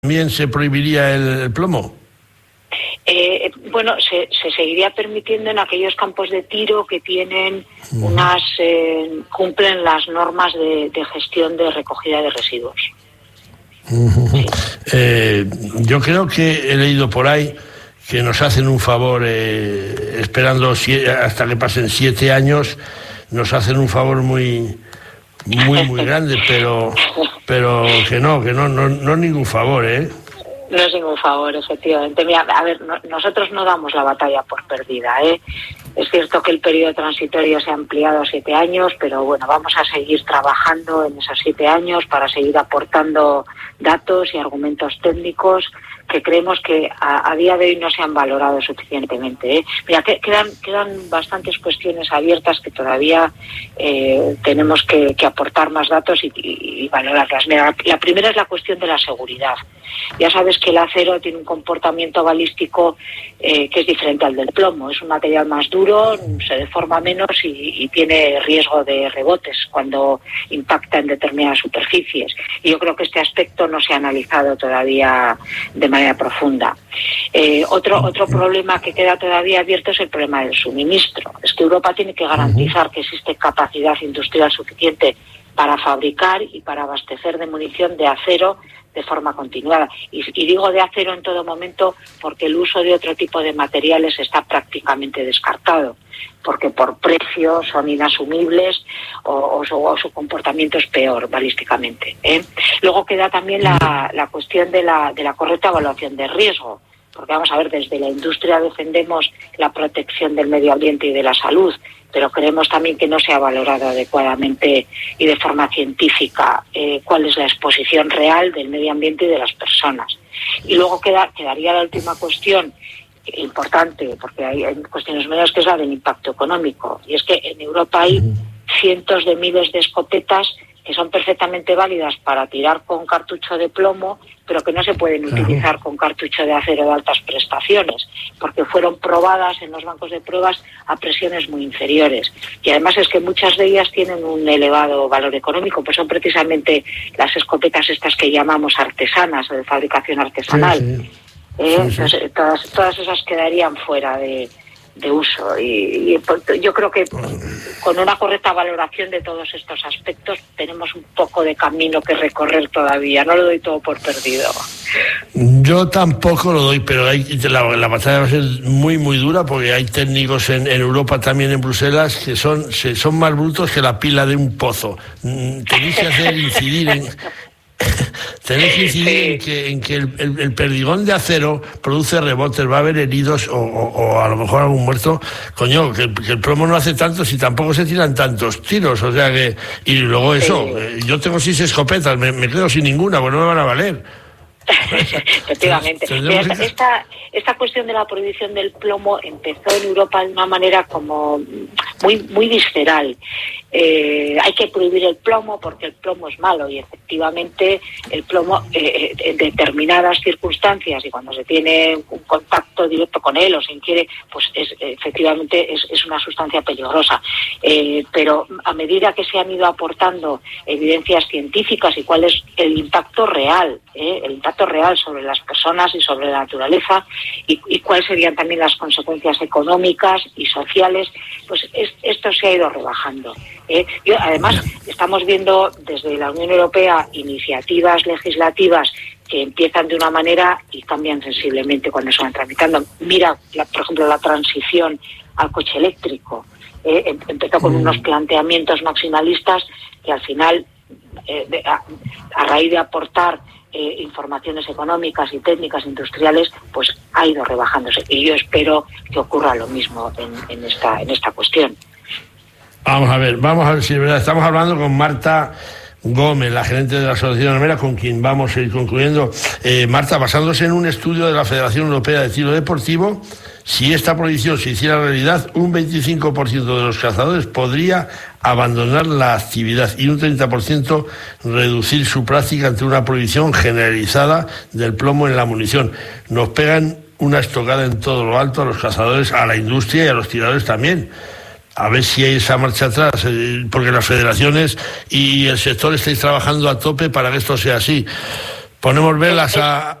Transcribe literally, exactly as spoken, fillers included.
¿También se prohibiría el, el plomo? Eh, bueno, se, se seguiría permitiendo en aquellos campos de tiro que tienen uh-huh. unas eh, cumplen las normas de, de gestión de recogida de residuos. Uh-huh. Sí. Eh, yo creo que he leído por ahí que nos hacen un favor eh, esperando si, hasta que pasen siete años, nos hacen un favor muy muy muy grande, pero pero que no, que no, no, no es ningún favor, ¿eh? No es ningún favor, efectivamente. Mira, a ver, no, nosotros no damos la batalla por perdida, ¿eh? Es cierto que el periodo transitorio se ha ampliado a siete años, pero bueno, vamos a seguir trabajando en esos siete años para seguir aportando datos y argumentos técnicos que creemos que a, a día de hoy no se han valorado suficientemente, ¿eh? Mira, que, quedan, quedan bastantes cuestiones abiertas que todavía eh, tenemos que, que aportar más datos y, y, y valorarlas. Mira, la primera es la cuestión de la seguridad. Ya sabes que el acero tiene un comportamiento balístico eh, que es diferente al del plomo. Es un material más duro, se deforma menos y, y tiene riesgo de rebotes cuando impacta en determinadas superficies. Y yo creo que este aspecto no se ha analizado todavía de manera profunda. Eh, otro, otro problema que queda todavía abierto es el problema del suministro. Es que Europa tiene que garantizar que existe capacidad industrial suficiente para fabricar y para abastecer de munición de acero de forma continuada. Y, y digo de acero en todo momento porque el uso de otro tipo de materiales está prácticamente descartado, porque por precio son inasumibles o, o, su, o su comportamiento es peor balísticamente, ¿eh? Luego queda también la, la cuestión de la, de la correcta evaluación de riesgo, porque vamos a ver, desde la industria defendemos la protección del medio ambiente y de la salud, pero creemos también que no se ha valorado adecuadamente y de forma científica eh, cuál es la exposición real del medio ambiente y de las personas. Y luego queda, quedaría la última cuestión importante, porque hay, hay cuestiones menores, que es la del impacto económico. Y es que en Europa hay cientos de miles de escopetas que son perfectamente válidas para tirar con cartucho de plomo, pero que no se pueden claro. utilizar con cartucho de acero de altas prestaciones, porque fueron probadas en los bancos de pruebas a presiones muy inferiores. Y además es que muchas de ellas tienen un elevado valor económico, pues son precisamente las escopetas estas que llamamos artesanas o de fabricación artesanal. Sí, sí. Eh, sí, sí. Entonces, todas, todas esas quedarían fuera de, de uso y, y yo creo que con una correcta valoración de todos estos aspectos tenemos un poco de camino que recorrer todavía. No lo doy todo por perdido. Yo tampoco lo doy, pero hay, la, la batalla va a ser muy muy dura porque hay técnicos en, en Europa, también en Bruselas, que son, se, son más brutos que la pila de un pozo. Tenéis que hacer incidir en Tenéis que incidir sí. en que, en que el, el, el perdigón de acero produce rebotes, va a haber heridos o, o, o a lo mejor algún muerto. Coño, que, que el plomo no hace tantos y tampoco se tiran tantos tiros, o sea que... Y luego eso, sí. eh, yo tengo seis escopetas, me, me quedo sin ninguna, pues no me van a valer. Efectivamente. Esta, que... esta, esta cuestión de la prohibición del plomo empezó en Europa de una manera como muy, muy visceral. Eh, hay que prohibir el plomo porque el plomo es malo y efectivamente el plomo eh, en determinadas circunstancias y cuando se tiene un contacto directo con él o se ingiere, pues es, efectivamente es, es una sustancia peligrosa. Eh, pero a medida que se han ido aportando evidencias científicas y cuál es el impacto real, eh, el impacto real sobre las personas y sobre la naturaleza y, y cuáles serían también las consecuencias económicas y sociales, pues es, esto se ha ido rebajando. Eh, yo, además, estamos viendo desde la Unión Europea iniciativas legislativas que empiezan de una manera y cambian sensiblemente cuando se van tramitando. Mira, la, por ejemplo, la transición al coche eléctrico. Eh, empezó con mm. unos planteamientos maximalistas que al final, eh, de, a, a raíz de aportar eh, informaciones económicas y técnicas industriales, pues ha ido rebajándose. Y yo espero que ocurra lo mismo en, en, esta, en esta cuestión. Vamos a ver, vamos a ver si es verdad. Estamos hablando con Marta Gómez, la gerente de la Asociación Armera, con quien vamos a ir concluyendo. Eh, Marta, basándose en un estudio de la Federación Europea de Tiro Deportivo, si esta prohibición se hiciera realidad, un veinticinco por ciento de los cazadores podría abandonar la actividad y un treinta por ciento reducir su práctica ante una prohibición generalizada del plomo en la munición. Nos pegan una estocada en todo lo alto a los cazadores, a la industria y a los tiradores también. A ver si hay esa marcha atrás, porque las federaciones y el sector estáis trabajando a tope para que esto sea así. ponemos velas a,